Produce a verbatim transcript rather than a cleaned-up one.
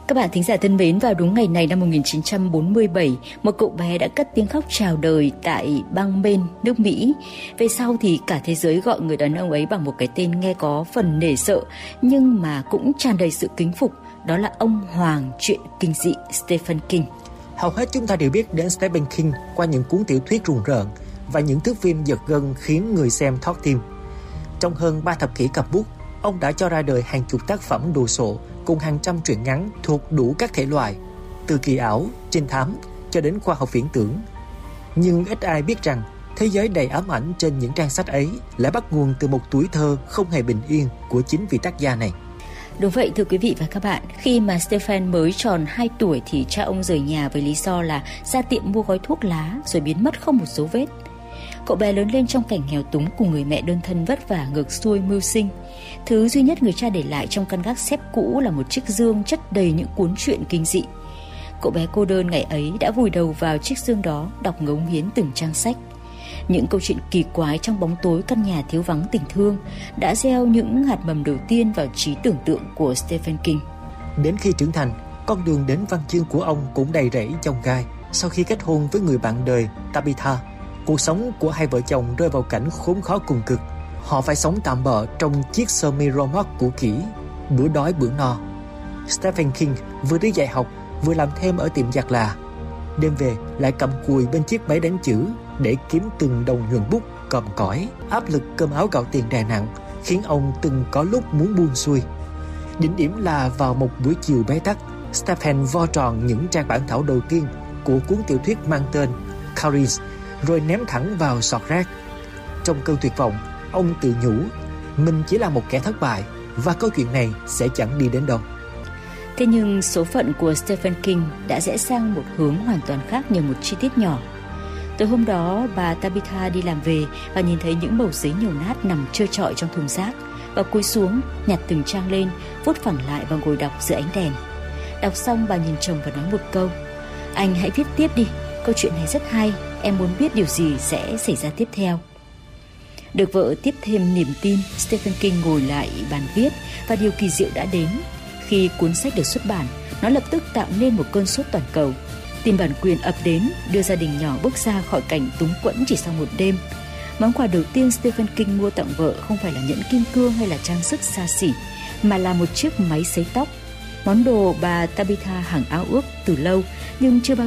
Các bạn thính giả thân mến, vào đúng ngày này năm một nghìn chín trăm bốn mươi bảy, một cậu bé đã cất tiếng khóc chào đời tại bang Maine, nước Mỹ. Về sau thì cả thế giới gọi người đàn ông ấy bằng một cái tên nghe có phần nể sợ, nhưng mà cũng tràn đầy sự kính phục, đó là ông hoàng truyện kinh dị Stephen King. Hầu hết chúng ta đều biết đến Stephen King qua những cuốn tiểu thuyết rùng rợn và những thước phim giật gân khiến người xem thót tim. Trong hơn ba thập kỷ cầm bút, ông đã cho ra đời hàng chục tác phẩm đồ sộ cùng hàng trăm truyện ngắn thuộc đủ các thể loại, từ kỳ ảo, trinh thám cho đến khoa học viễn tưởng. Nhưng ít ai biết rằng thế giới đầy ám ảnh trên những trang sách ấy lại bắt nguồn từ một tuổi thơ không hề bình yên của chính vị tác giả này. Đúng vậy thưa quý vị và các bạn, khi mà Stephen mới tròn hai tuổi thì cha ông rời nhà với lý do là ra tiệm mua gói thuốc lá rồi biến mất không một dấu vết. Cậu bé lớn lên trong cảnh nghèo túng cùng người mẹ đơn thân vất vả ngược xuôi mưu sinh. Thứ duy nhất người cha để lại trong căn gác xếp cũ là một chiếc dương chất đầy những cuốn truyện kinh dị. Cậu bé cô đơn ngày ấy đã vùi đầu vào chiếc dương đó, đọc ngấu nghiến từng trang sách. Những câu chuyện kỳ quái trong bóng tối căn nhà thiếu vắng tình thương đã gieo những hạt mầm đầu tiên vào trí tưởng tượng của Stephen King. Đến khi trưởng thành, con đường đến văn chương của ông cũng đầy rẫy chông gai. Sau khi kết hôn với người bạn đời Tabitha, cuộc sống của hai vợ chồng rơi vào cảnh khốn khó cùng cực. Họ phải sống tạm bợ trong chiếc sơ mi rô mót cũ kỹ, bữa đói bữa no. Stephen King vừa đi dạy học, vừa làm thêm ở tiệm giặt là. Đêm về lại cầm cùi bên chiếc máy đánh chữ để kiếm từng đồng nhuận bút còm cõi. Áp lực cơm áo gạo tiền đè nặng khiến ông từng có lúc muốn buông xuôi. Đỉnh điểm là vào một buổi chiều bế tắc, Stephen vo tròn những trang bản thảo đầu tiên của cuốn tiểu thuyết mang tên Carries rồi ném thẳng vào sọt rác. Trong cơn tuyệt vọng, ông tự nhủ mình chỉ là một kẻ thất bại và câu chuyện này sẽ chẳng đi đến đâu. Thế nhưng số phận của Stephen King đã rẽ sang một hướng hoàn toàn khác nhờ một chi tiết nhỏ. Tối hôm đó, bà Tabitha đi làm về và nhìn thấy những mẩu giấy nhầu nát nằm trơ trọi trong thùng rác. Bà cúi xuống, nhặt từng trang lên, vuốt phẳng lại và ngồi đọc dưới ánh đèn. Đọc xong bà nhìn chồng và nói một câu: "Anh hãy viết tiếp đi, câu chuyện này rất hay, em muốn biết điều gì sẽ xảy ra tiếp theo." Được vợ tiếp thêm niềm tin, Stephen King ngồi lại bàn viết và điều kỳ diệu đã đến. Khi cuốn sách được xuất bản, nó lập tức tạo nên một cơn sốt toàn cầu. Tin bản quyền ập đến, đưa gia đình nhỏ bước ra khỏi cảnh túng quẫn chỉ sau một đêm. Món quà đầu tiên Stephen King mua tặng vợ không phải là nhẫn kim cương hay là trang sức xa xỉ, mà là một chiếc máy sấy tóc. Món đồ bà Tabitha hằng ao ước từ lâu nhưng chưa bao